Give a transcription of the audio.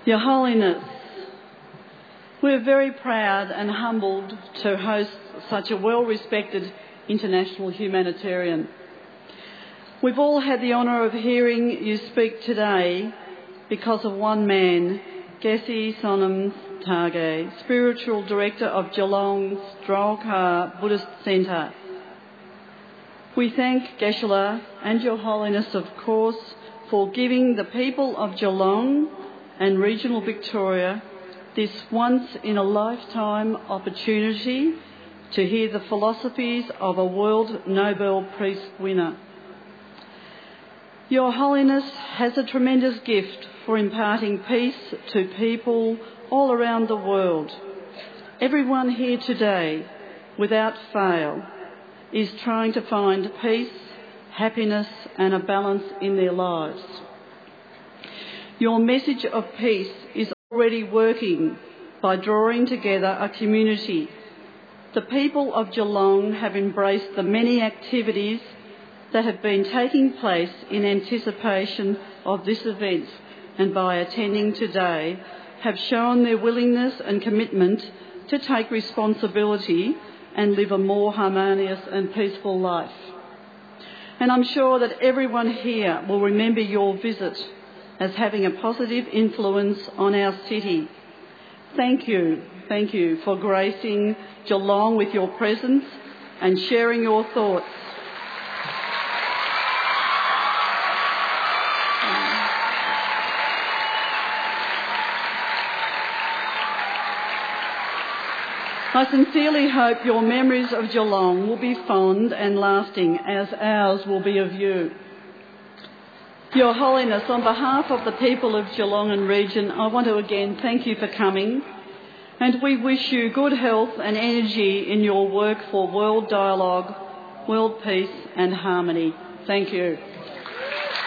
Your Holiness, we're very proud and humbled to host such a well-respected international humanitarian. We've all had the honour of hearing you speak today because of one man, Geshe Sonam Tage, Spiritual Director of Geelong's Drolkar Buddhist Centre. We thank Geshe and Your Holiness, of course, for giving the people of Geelong and regional Victoria this once-in-a-lifetime opportunity to hear the philosophies of a World Nobel Peace winner. Your Holiness has a tremendous gift for imparting peace to people all around the world. Everyone here today, without fail, is trying to find peace, happiness and a balance in their lives. Your message of peace is already working by drawing together a community. The people of Geelong have embraced the many activities that have been taking place in anticipation of this event, and by attending today have shown their willingness and commitment to take responsibility and live a more harmonious and peaceful life. And I'm sure that everyone here will remember your visit as having a positive influence on our city. Thank you for gracing Geelong with your presence and sharing your thoughts. I sincerely hope your memories of Geelong will be fond and lasting, as ours will be of you. Your Holiness, on behalf of the people of Geelong and region, I want to again thank you for coming, and we wish you good health and energy in your work for world dialogue, world peace and harmony. Thank you.